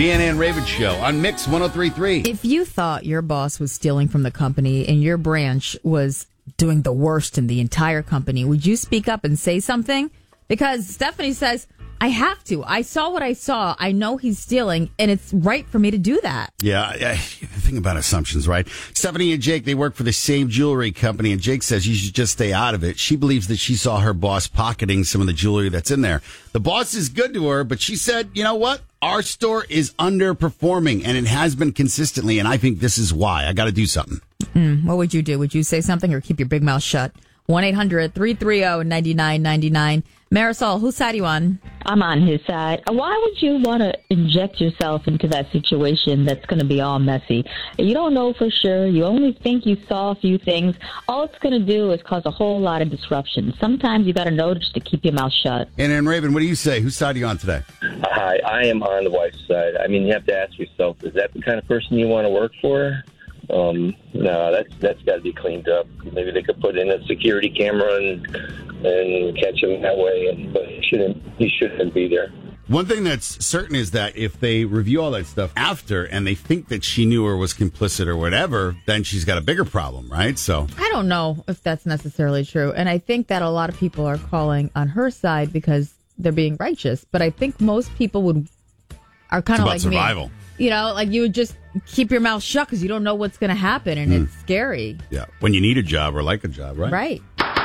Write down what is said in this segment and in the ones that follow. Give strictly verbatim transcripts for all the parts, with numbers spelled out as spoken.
The Ann and Raven Show on Mix one oh three point three. If you thought your boss was stealing from the company and your branch was doing the worst in the entire company, would you speak up and say something? Because Stephanie says, I have to. I saw what I saw. I know he's stealing, and it's right for me to do that. Yeah, yeah, the thing about assumptions, right? Stephanie and Jake, they work for the same jewelry company, and Jake says you should just stay out of it. She believes that she saw her boss pocketing some of the jewelry that's in there. The boss is good to her, but she said, you know what? Our store is underperforming, and it has been consistently, and I think this is why. I got to do something. Mm, what would you do? Would you say something or keep your big mouth shut? one eight hundred three three zero nine nine nine nine. Marisol, whose side are you on? I'm on his side. Why would you want to inject yourself into that situation that's going to be all messy? You don't know for sure. You only think you saw a few things. All it's going to do is cause a whole lot of disruption. Sometimes you got to know just to keep your mouth shut. And then, Raven, what do you say? Whose side are you on today? Hi, I am on the wife's side. I mean, you have to ask yourself, is that the kind of person you want to work for? Um, no, that's that's got to be cleaned up. Maybe they could put in a security camera and and catch him that way. And, but he shouldn't he shouldn't be there. One thing that's certain is that if they review all that stuff after and they think that she knew or was complicit or whatever, then she's got a bigger problem, right? So I don't know if that's necessarily true, and I think that a lot of people are calling on her side because they're being righteous. But I think most people would are kind of like survival. me. You know, like you would just keep your mouth shut because you don't know what's going to happen, and mm. it's scary. Yeah, when you need a job or like a job, right? Right.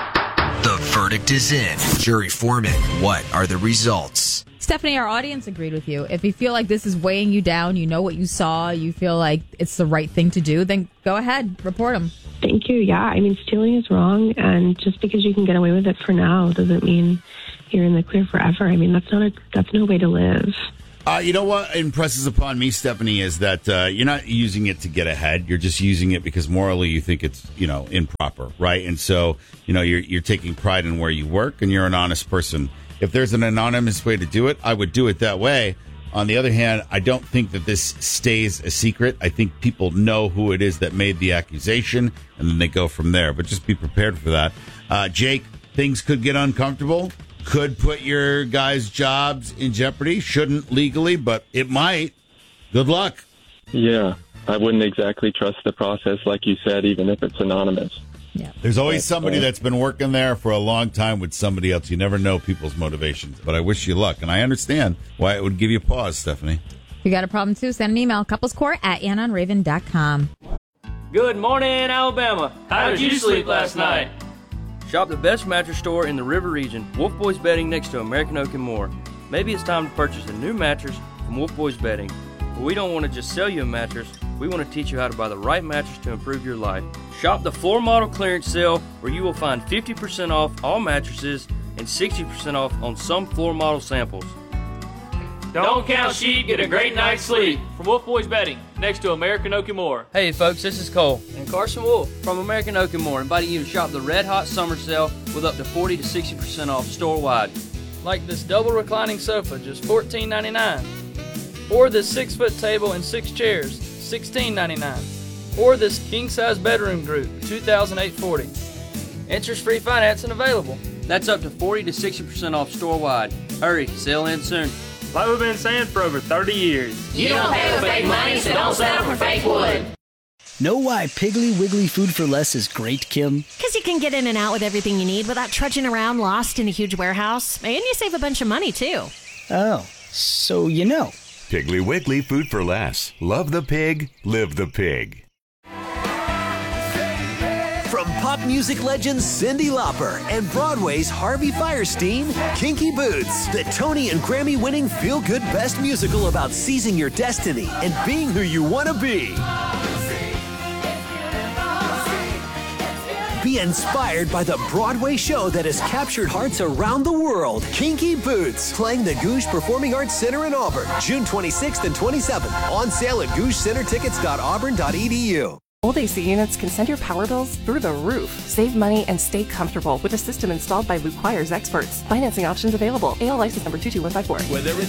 The verdict is in. Jury foreman, what are the results? Stephanie, our audience agreed with you. If you feel like this is weighing you down, you know what you saw, you feel like it's the right thing to do, then go ahead, report them. Thank you. Yeah, I mean, stealing is wrong, and just because you can get away with it for now doesn't mean you're in the clear forever. I mean, that's not a that's no way to live. Uh, you know what impresses upon me, Stephanie, is that uh, you're not using it to get ahead. You're just using it because morally you think it's, you know, improper, right? And so, you know, you're you're taking pride in where you work, and you're an honest person. If there's an anonymous way to do it, I would do it that way. On the other hand, I don't think that this stays a secret. I think people know who it is that made the accusation, and then they go from there. But just be prepared for that. Uh, Jake, things could get uncomfortable. Could put your guys' jobs in jeopardy. Shouldn't legally, but it might. Good luck. Yeah, I wouldn't exactly trust the process, like you said, even if it's anonymous. Yeah. There's always somebody that's been working there for a long time with somebody else. You never know people's motivations. But I wish you luck, and I understand why it would give you pause, Stephanie. If you got a problem, too, send an email, couplescourt at ann on raven dot com. Good morning, Alabama. How did you sleep last night? Shop the best mattress store in the River Region, Wolf Boys Bedding next to American Oak and more. Maybe it's time to purchase a new mattress from Wolf Boys Bedding. But we don't want to just sell you a mattress, we want to teach you how to buy the right mattress to improve your life. Shop the floor model clearance sale where you will find fifty percent off all mattresses and sixty percent off on some floor model samples. Don't count sheep, get a great night's sleep. From Wolf Boys Bedding, next to American Oak and More. Hey folks, this is Cole and Carson Wolf from American Oak and More, inviting you to shop the Red Hot Summer Sale with up to forty to sixty percent off store-wide. Like this double reclining sofa, just fourteen ninety-nine dollars. Or this six-foot table and six chairs, sixteen ninety-nine dollars. Or this king-size bedroom group, two thousand eight hundred forty dollars. Interest-free financing available. That's up to forty to sixty percent off store-wide. Hurry, sale ends soon. Like we've been saying for over thirty years. You don't pay with fake money, so don't settle for fake wood. Know why Piggly Wiggly Food for Less is great, Kim? Because you can get in and out with everything you need without trudging around lost in a huge warehouse. And you save a bunch of money, too. Oh, so you know. Piggly Wiggly Food for Less. Love the pig, live the pig. From pop music legends Cyndi Lauper and Broadway's Harvey Fierstein, Kinky Boots, the Tony and Grammy winning feel-good best musical about seizing your destiny and being who you want to be. Be inspired by the Broadway show that has captured hearts around the world. Kinky Boots, playing the Gouge Performing Arts Center in Auburn, June twenty-sixth and twenty-seventh. On sale at gouge center tickets dot auburn dot e d u. Old A C units can send your power bills through the roof. Save money and stay comfortable with a system installed by Luke Choir's experts. Financing options available. A L license number two two one five four. Whether it's